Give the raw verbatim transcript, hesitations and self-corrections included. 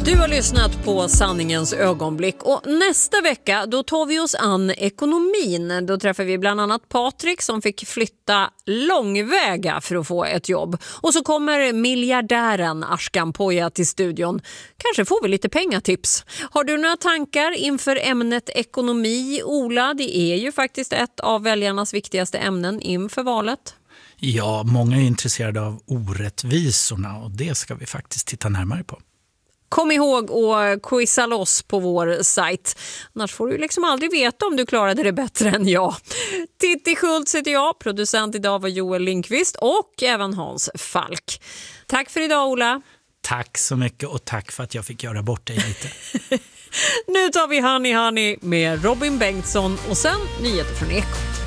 Du har lyssnat på Sanningens ögonblick och nästa vecka då tar vi oss an ekonomin. Då träffar vi bland annat Patrik som fick flytta långväga för att få ett jobb. Och så kommer miljardären Ashkan Poya till studion. Kanske får vi lite pengatips. Har du några tankar inför ämnet ekonomi, Ola? Det är ju faktiskt ett av väljarnas viktigaste ämnen inför valet. Ja, många är intresserade av orättvisorna och det ska vi faktiskt titta närmare på. Kom ihåg att quizza loss på vår sajt. Annars får du liksom aldrig veta om du klarade det bättre än jag. Titti Schultz heter jag. Producent idag var Joel Lindqvist och även Hans Falk. Tack för idag, Ola. Tack så mycket och tack för att jag fick göra bort dig lite. Nu tar vi Honey Honey med Robin Bengtsson och sen nyheter från Ekot.